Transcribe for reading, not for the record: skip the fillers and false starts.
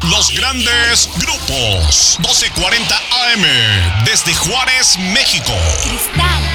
Los grandes grupos. 1240 AM. Desde Juárez, México. Cristal.